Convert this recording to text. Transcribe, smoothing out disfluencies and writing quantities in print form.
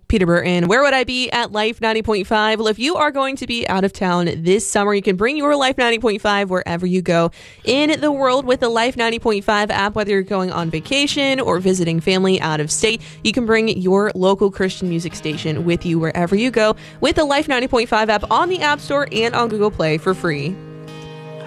Peter Burton, where would I be at Life 90.5? Well, if you are going to be out of town this summer, you can bring your Life 90.5 wherever you go in the world with the Life 90.5 app. Whether you're going on vacation or visiting family out of state, you can bring your local Christian music station with you wherever you go with the Life 90.5 app on the App Store and on Google Play for free.